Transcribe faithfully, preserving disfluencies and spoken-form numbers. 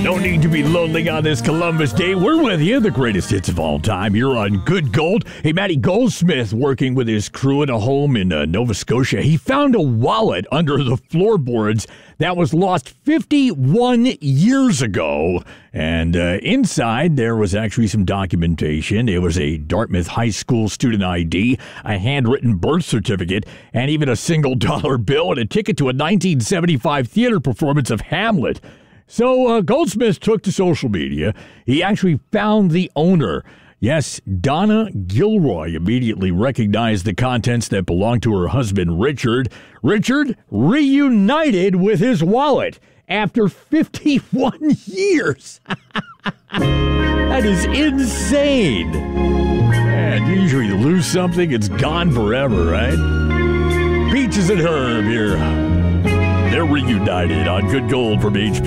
No need to be lonely on this Columbus Day. We're with you, the greatest hits of all time. You're on Good Gold. Hey, Matty Goldsmith, working with his crew at a home in uh, Nova Scotia, he found a wallet under the floorboards that was lost fifty-one years ago. And uh, inside, there was actually some documentation. It was a Dartmouth High School student I D, a handwritten birth certificate, and even a single dollar bill and a ticket to a nineteen seventy-five theater performance of Hamlet. So uh, Goldsmith took to social media. He actually found the owner. Yes, Donna Gilroy immediately recognized the contents that belonged to her husband, Richard. Richard reunited with his wallet after fifty-one years. That is insane. And usually you lose something, it's gone forever, right? Peaches and Herb here. They're reunited on Good Gold from H P.